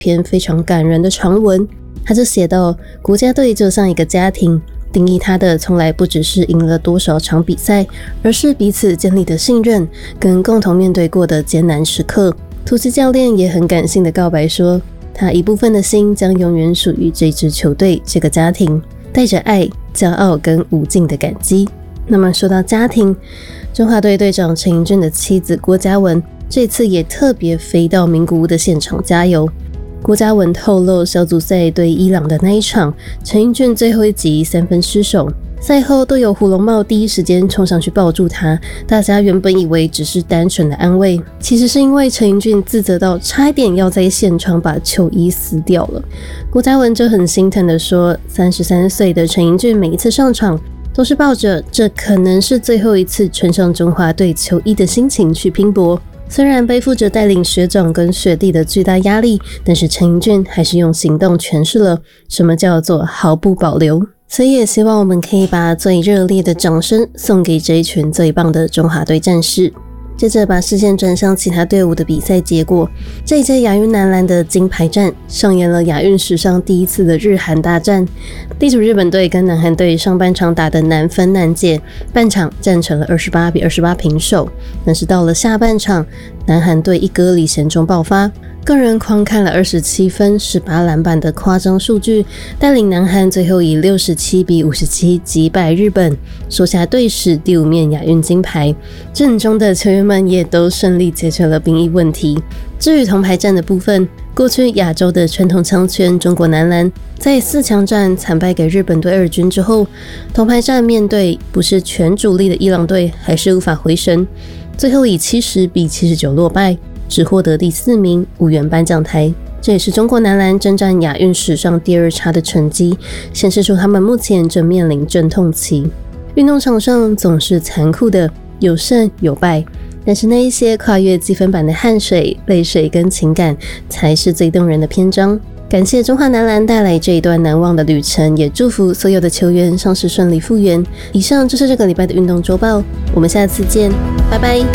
篇非常感人的长文。他就写到，国家队就像一个家庭，定义他的从来不只是赢了多少场比赛，而是彼此建立的信任跟共同面对过的艰难时刻。突击教练也很感性的告白说，他一部分的心将永远属于这支球队这个家庭，带着爱、骄傲跟无尽的感激。那么说到家庭，中华队队长陈盈骏的妻子郭嘉文这次也特别飞到名古屋的现场加油。郭嘉文透露，小组赛对伊朗的那一场，陈盈骏最后一集3分失手，赛后都有虎龙帽第一时间冲上去抱住他，大家原本以为只是单纯的安慰，其实是因为陈盈骏自责到差一点要在现场把球衣撕掉了。郭嘉文就很心疼的说，33岁的陈盈骏每一次上场都是抱着这可能是最后一次穿上中华队球衣的心情去拼搏。虽然背负着带领学长跟学弟的巨大压力，但是陈盈骏还是用行动诠释了什么叫做毫不保留。所以也希望我们可以把最热烈的掌声送给这一群最棒的中华队战士。接着把视线转向其他队伍的比赛结果，这一届亚运男篮的金牌战上演了亚运史上第一次的日韩大战。地主日本队跟南韩队上半场打得难分难解，半场战成了28-28平手，但是到了下半场，南韩队一哥李贤忠爆发，个人狂砍了27分18篮板的夸张数据，带领南韩最后以67-57击败日本，收下队史第5面亚运金牌。阵中的球员们也都顺利解决了兵役问题。至于铜牌战的部分，过去亚洲的传统强权中国男篮在4强战惨败给日本队2军之后，铜牌战面对不是全主力的伊朗队还是无法回神，最后以70-79落败，只获得第4名，无缘颁奖台。这也是中国男篮征战亚运史上第2差的成绩，显示出他们目前正面临阵痛期。运动场上总是残酷的，有胜有败，但是那一些跨越积分板的汗水、泪水跟情感，才是最动人的篇章。感谢中华男篮带来这一段难忘的旅程，也祝福所有的球员伤势顺利复原。以上就是这个礼拜的运动周报，我们下次见，拜拜。